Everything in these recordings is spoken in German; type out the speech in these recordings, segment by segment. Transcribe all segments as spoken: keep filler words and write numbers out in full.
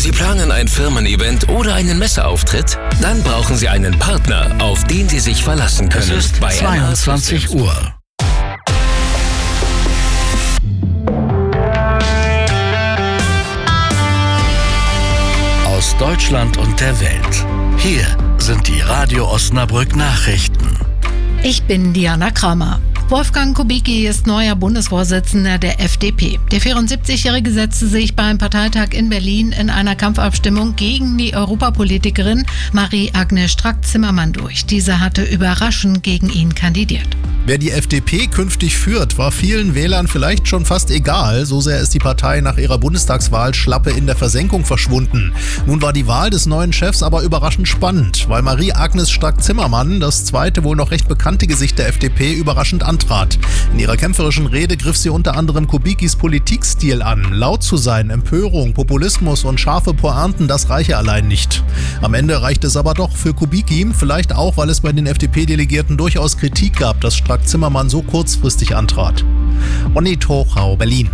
Sie planen ein Firmen-Event oder einen Messeauftritt? Dann brauchen Sie einen Partner, auf den Sie sich verlassen können. Es ist bei zweiundzwanzig Uhr. Aus Deutschland und der Welt. Hier sind die Radio Osnabrück Nachrichten. Ich bin Diana Kramer. Wolfgang Kubicki ist neuer Bundesvorsitzender der F D P. Der vierundsiebzigjährige setzte sich beim Parteitag in Berlin in einer Kampfabstimmung gegen die Europapolitikerin Marie-Agnes Strack-Zimmermann durch. Diese hatte überraschend gegen ihn kandidiert. Wer die F D P künftig führt, war vielen Wählern vielleicht schon fast egal. So sehr ist die Partei nach ihrer Bundestagswahl schlappe in der Versenkung verschwunden. Nun war die Wahl des neuen Chefs aber überraschend spannend, weil Marie-Agnes Strack-Zimmermann, das zweite wohl noch recht bekannte Gesicht der F D P, überraschend antrat. In ihrer kämpferischen Rede griff sie unter anderem Kubickis Politikstil an. Laut zu sein, Empörung, Populismus und scharfe Pointen, das reiche allein nicht. Am Ende reichte es aber doch für Kubicki, vielleicht auch, weil es bei den F D P-Delegierten durchaus Kritik gab, dass Strack-Zimmermann so kurzfristig antrat. Onni Tochau, Berlin.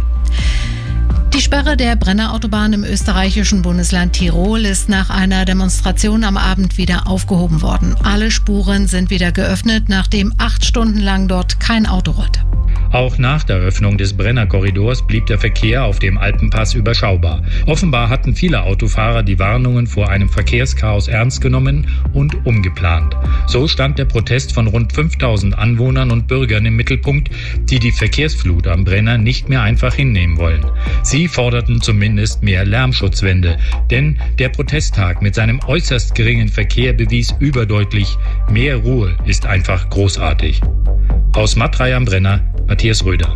Die Sperre der Brennerautobahn im österreichischen Bundesland Tirol ist nach einer Demonstration am Abend wieder aufgehoben worden. Alle Spuren sind wieder geöffnet, nachdem acht Stunden lang dort kein Auto rollte. Auch nach der Öffnung des Brennerkorridors blieb der Verkehr auf dem Alpenpass überschaubar. Offenbar hatten viele Autofahrer die Warnungen vor einem Verkehrschaos ernst genommen und umgeplant. So stand der Protest von rund fünftausend Anwohnern und Bürgern im Mittelpunkt, die die Verkehrsflut am Brenner nicht mehr einfach hinnehmen wollen. Sie forderten zumindest mehr Lärmschutzwände, denn der Protesttag mit seinem äußerst geringen Verkehr bewies überdeutlich, mehr Ruhe ist einfach großartig. Aus Matrei am Brenner, Matthias Röder.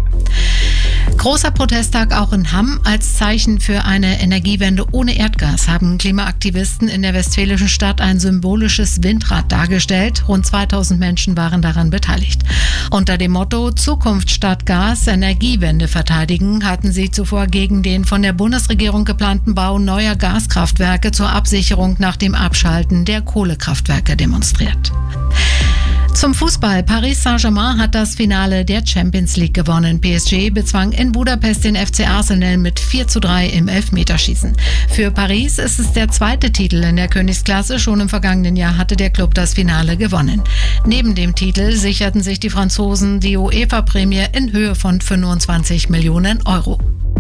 Großer Protesttag auch in Hamm. Als Zeichen für eine Energiewende ohne Erdgas haben Klimaaktivisten in der westfälischen Stadt ein symbolisches Windrad dargestellt. Rund zweitausend Menschen waren daran beteiligt. Unter dem Motto Zukunft statt Gas, Energiewende verteidigen, hatten sie zuvor gegen den von der Bundesregierung geplanten Bau neuer Gaskraftwerke zur Absicherung nach dem Abschalten der Kohlekraftwerke demonstriert. Zum Fußball. Paris Saint-Germain hat das Finale der Champions League gewonnen. P S G bezwang in Budapest den F C Arsenal mit vier zu drei im Elfmeterschießen. Für Paris ist es der zweite Titel in der Königsklasse. Schon im vergangenen Jahr hatte der Club das Finale gewonnen. Neben dem Titel sicherten sich die Franzosen die UEFA-Prämie in Höhe von fünfundzwanzig Millionen Euro.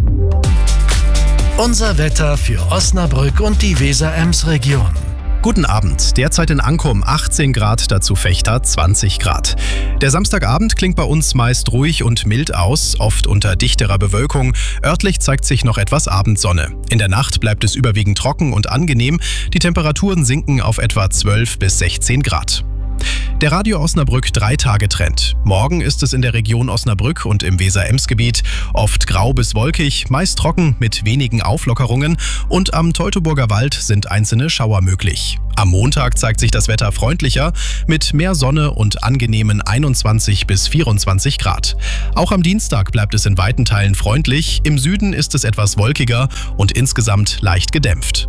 Unser Wetter für Osnabrück und die Weser-Ems-Region. Guten Abend. Derzeit in Ankum achtzehn Grad, dazu Vechta zwanzig Grad. Der Samstagabend klingt bei uns meist ruhig und mild aus, oft unter dichterer Bewölkung. Örtlich zeigt sich noch etwas Abendsonne. In der Nacht bleibt es überwiegend trocken und angenehm. Die Temperaturen sinken auf etwa zwölf bis sechzehn Grad. Der Radio Osnabrück drei-Tage-Trend. Morgen ist es in der Region Osnabrück und im Weser-Ems-Gebiet oft grau bis wolkig, meist trocken mit wenigen Auflockerungen und am Teutoburger Wald sind einzelne Schauer möglich. Am Montag zeigt sich das Wetter freundlicher mit mehr Sonne und angenehmen einundzwanzig bis vierundzwanzig Grad. Auch am Dienstag bleibt es in weiten Teilen freundlich, im Süden ist es etwas wolkiger und insgesamt leicht gedämpft.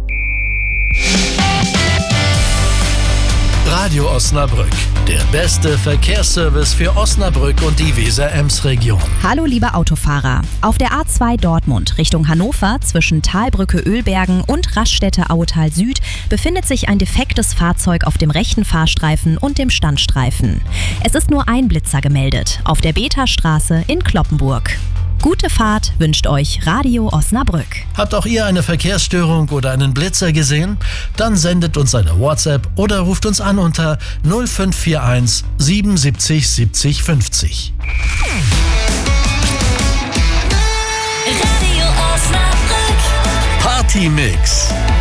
Radio Osnabrück, der beste Verkehrsservice für Osnabrück und die Weser-Ems-Region. Hallo liebe Autofahrer. Auf der A zwei Dortmund Richtung Hannover zwischen Talbrücke Ölbergen und Raststätte Auetal Süd befindet sich ein defektes Fahrzeug auf dem rechten Fahrstreifen und dem Standstreifen. Es ist nur ein Blitzer gemeldet, auf der Beta-Straße in Cloppenburg. Gute Fahrt wünscht euch Radio Osnabrück. Habt auch ihr eine Verkehrsstörung oder einen Blitzer gesehen? Dann sendet uns eine WhatsApp oder ruft uns an unter null fünf vier eins siebenundsiebzig siebzig fünfzig. Radio Osnabrück Party Mix.